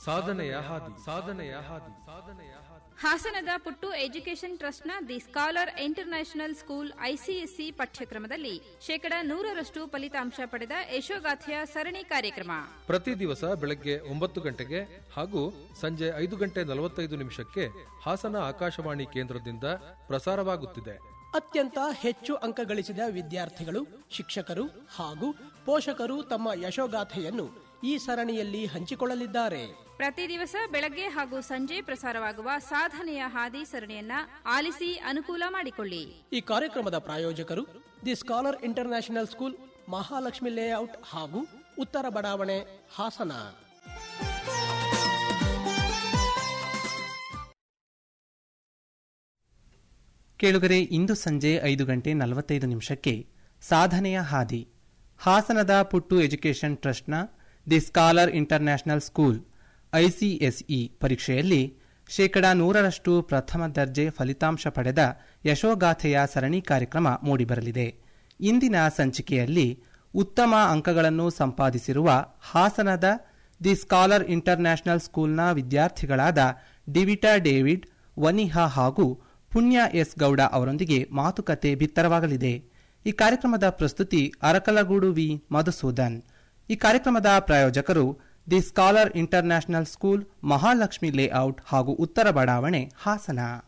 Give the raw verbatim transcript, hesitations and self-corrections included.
ಸಾಧನೆಯ ಹಾದಿ ಸಾಧನೆಯ ಹಾದಿ ಸಾಧನೆಯ ಹಾದಿ. ಹಾಸನದ ಪುಟ್ಟು ಎಜುಕೇಷನ್ ಟ್ರಸ್ಟ್ನ the scholar international school ICSE ಪಠ್ಯಕ್ರಮದಲ್ಲಿ ಶೇಕಡಾ ನೂರರಷ್ಟು ಫಲಿತಾಂಶ ಪಡೆದ ಯಶೋಗಾಥೆಯ ಸರಣಿ ಕಾರ್ಯಕ್ರಮ ಪ್ರತಿ ದಿವಸ ಬೆಳಗ್ಗೆ ಒಂಬತ್ತು ಗಂಟೆಗೆ ಹಾಗೂ ಸಂಜೆ ಐದು ಗಂಟೆ ನಲವತ್ತೈದು ನಿಮಿಷಕ್ಕೆ ಹಾಸನ ಆಕಾಶವಾಣಿ ಕೇಂದ್ರದಿಂದ ಪ್ರಸಾರವಾಗುತ್ತಿದೆ. ಅತ್ಯಂತ ಹೆಚ್ಚು ಅಂಕ ಗಳಿಸಿದ ವಿದ್ಯಾರ್ಥಿಗಳು, ಶಿಕ್ಷಕರು ಹಾಗೂ ಪೋಷಕರು ತಮ್ಮ ಯಶೋಗಾಥೆಯನ್ನು ಈ ಸರಣಿಯಲ್ಲಿ ಹಂಚಿಕೊಳ್ಳಲಿದ್ದಾರೆ. ಪ್ರತಿ ದಿವಸ ಬೆಳಗ್ಗೆ ಹಾಗೂ ಸಂಜೆ ಪ್ರಸಾರವಾಗುವ ಸಾಧನೆಯ ಹಾದಿ ಸರಣಿಯನ್ನ ಆಲಿಸಿ ಅನುಕೂಲ ಮಾಡಿಕೊಳ್ಳಿ. ಈ ಕಾರ್ಯಕ್ರಮದ ಪ್ರಾಯೋಜಕರು the scholar international school, Mahalakshmi layout ಹಾಗೂ ಉತ್ತರ ಬಡಾವಣೆ, ಹಾಸನ. ಕೇಳುಗರೆ, ಇಂದು ಸಂಜೆ ಐದು ಗಂಟೆ ನಲವತ್ತೈದು ನಿಮಿಷಕ್ಕೆ ಸಾಧನೆಯ ಹಾದಿ ಹಾಸನದ ಪುಟ್ಟು ಎಜುಕೇಷನ್ ಟ್ರಸ್ಟ್ನ the scholar international school ICSE ಪರೀಕ್ಷೆಯಲ್ಲಿ ಶೇಕಡಾ ನೂರರಷ್ಟು ಪ್ರಥಮ ದರ್ಜೆ ಫಲಿತಾಂಶ ಪಡೆದ ಯಶೋಗಾಥೆಯ ಸರಣಿ ಕಾರ್ಯಕ್ರಮ ಮೂಡಿಬರಲಿದೆ. ಇಂದಿನ ಸಂಚಿಕೆಯಲ್ಲಿ ಉತ್ತಮ ಅಂಕಗಳನ್ನು ಸಂಪಾದಿಸಿರುವ ಹಾಸನದ ದಿ ಸ್ಕಾಲರ್ ಇಂಟರ್ನ್ಯಾಷನಲ್ ಸ್ಕೂಲ್ನ ವಿದ್ಯಾರ್ಥಿಗಳಾದ ಡಿವಿಟಾ ಡೇವಿಡ್, ವನಿಹಾ ಹಾಗೂ ಪುಣ್ಯ ಎಸ್ ಗೌಡ ಅವರೊಂದಿಗೆ ಮಾತುಕತೆ ಬಿತ್ತರವಾಗಲಿದೆ. ಈ ಕಾರ್ಯಕ್ರಮದ ಪ್ರಸ್ತುತಿ ಅರಕಲಗೂಡು ವಿ ಮಧುಸೂದನ್. ಈ ಕಾರ್ಯಕ್ರಮದ ಪ್ರಾಯೋಜಕರು the scholar international school, Mahalakshmi layout ಹಾಗೂ ಉತ್ತರ ಬಡಾವಣೆ, ಹಾಸನ.